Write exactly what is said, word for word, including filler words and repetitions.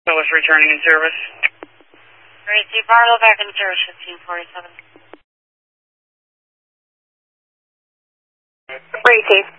Phyllis returning in service. Gracie Barlow back in service, fifteen forty-seven. Gracie.